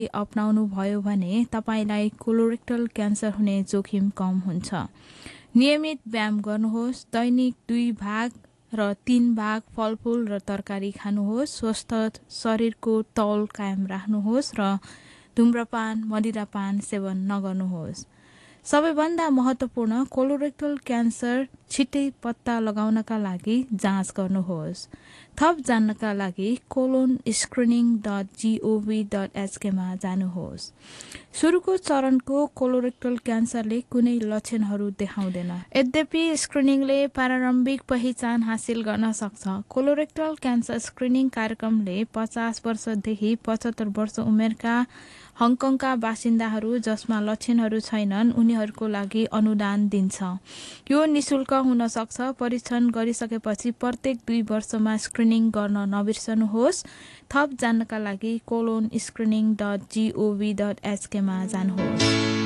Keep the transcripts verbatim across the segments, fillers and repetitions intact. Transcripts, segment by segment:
अपनाउनु भयो भने तपाईलाई कोलोरेक्टल क्यान्सर हुने जोखिम कम हुन्छ। नियमित व्यायाम गर्नुहोस्, दैनिक दुई भाग र तीन भाग फलफूल र तरकारी खानुहोस्, स्वस्थ शरीरको तौल कायम राख्नुहोस् र धुम्रपान मदिरापान सेवन नगर्नुहोस्। सबैभन्दा महत्त्वपूर्ण, कोलोरेक्टल क्यान्सर छिट्टै पत्ता लगाउनका लागि जाँच गर्नुहोस्। थप जान्नका लागि colon screening dot gov dot एचकेमा जानुहोस्। सुरुको चरणको कोलोरेक्टल क्यान्सरले कुनै लक्षणहरू देखाउँदैन। यद्यपि स्क्रिनिङले प्रारम्भिक पहिचान हासिल गर्न सक्छ। कोलोरेक्टल क्यान्सर स्क्रिनिङ कार्यक्रमले पचास वर्षदेखि पचहत्तर वर्ष उमेरका हङकङका बासिन्दाहरू जसमा लक्षणहरू छैनन् उनीहरूको लागि अनुदान दिन्छ। यो निशुल्क हुन सक्छ। परीक्षण गरिसकेपछि प्रत्येक दुई वर्षमा स्क्रिनिङ गर्न नबिर्सनुहोस्। थप जान्नका लागि colon screening dot gov dot एचकेमा जानुहोस्।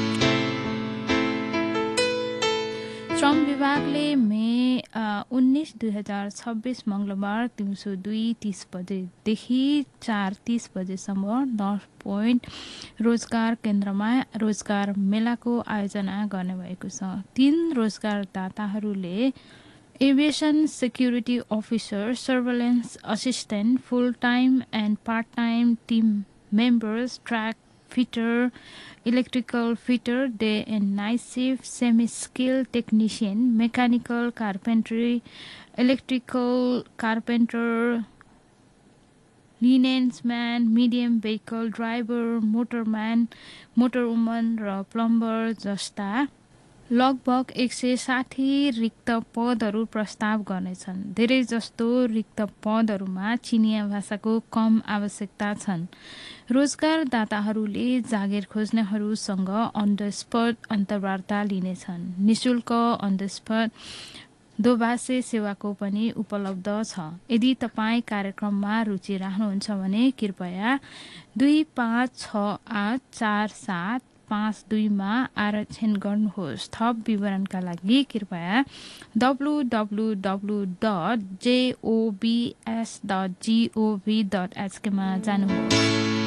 श्रम विभागले मे उन्नाइस दुई हजार छब्बिस मङ्गलबार दिउँसो दुई तीस बजेदेखि चार तीस बजेसम्म नर्थ पोइन्ट रोजगार केन्द्रमा रोजगार मेलाको आयोजना गर्ने भएको छ। तीन रोजगारदाताहरूले aviation security officer, surveillance assistant, full time and part time team members, track fitter, electrical fitter, day and night shift, semi skill technician, mechanical carpentry, electrical carpenter, लिनेन्सम्यान, medium vehicle driver, मोटरम्यान, मोटरवुमन र प्लम्बर जस्ता लगभग एक सय साठी रिक्त पदहरू प्रस्ताव गर्नेछन्। धेरै जस्तो रिक्त पदहरूमा चिनिया भाषाको कम आवश्यकता छन्। रोजगारदाताहरूले जागिर खोज्नेहरूसँग अन द स्पट अन्तर्वार्ता लिनेछन्। निशुल्क अन द स्पट दोभाषी सेवाको पनि उपलब्ध छ। यदि तपाईँ कार्यक्रममा रुचि राख्नुहुन्छ भने कृपया दुई पाँच छ आठ चार सात पाँच दुईमा आरक्षण गर्नुहोस्। थप विवरणका लागि कृपया W W W dot जेओबीएस dot gov dot एचकेमा जानुहोस्।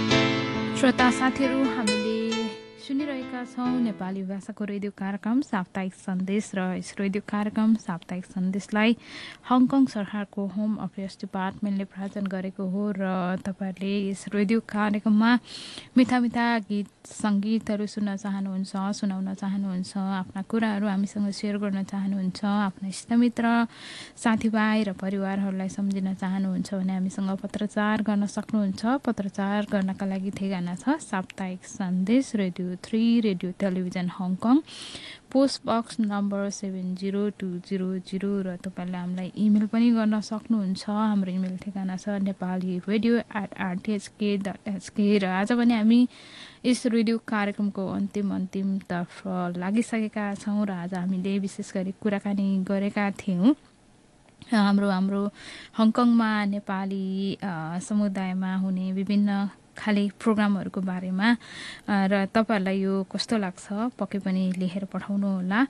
श्रोता साथीहरू, हामीले सुनिरहेका छौँ नेपाली भाषाको रेडियो कार्यक्रम साप्ताहिक सन्देश र यस रेडियो कार्यक्रम साप्ताहिक सन्देशलाई हङकङ सरकारको होम अफेयर्स डिपार्टमेन्टले प्रायोजन गरेको हो र तपाईँहरूले यस रेडियो कार्यक्रममा मिठा मिठा गीत सङ्गीतहरू सुन्न चाहनुहुन्छ, सुनाउन चाहनुहुन्छ, आफ्ना कुराहरू हामीसँग सेयर गर्न चाहनुहुन्छ, आफ्ना इष्टमित्र साथीभाइ र परिवारहरूलाई सम्झिन चाहनुहुन्छ भने हामीसँग पत्रचार गर्न सक्नुहुन्छ। पत्रचार गर्नका लागि ठेगाना छ साप्ताहिक सन्देश, radio three, radio television Hong Kong, post box number seven zero two zero zero र तपाईँले हामीलाई इमेल पनि गर्न सक्नुहुन्छ। हाम्रो इमेल ठेगाना छ Nepali radio at आरटिएचके dot HK र आज पनि हामी यस रेडियो कार्यक्रमको अन्तिम अन्तिमतर्फ लागिसकेका छौँ र आज हामीले विशेष गरी कुराकानी गरेका थियौँ हाम्रो हाम्रो हङकङमा नेपाली समुदायमा हुने विभिन्न खाली प्रोग्रामहरूको बारेमा र तपाईँहरूलाई यो कस्तो लाग्छ पक्कै पनि लेखेर पठाउनु होला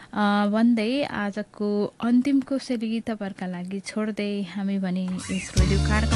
भन्दै आजको अन्तिमको सेली तपाईँहरूका लागि छोड्दै हामी भने यस रेडियो कार्यक्रम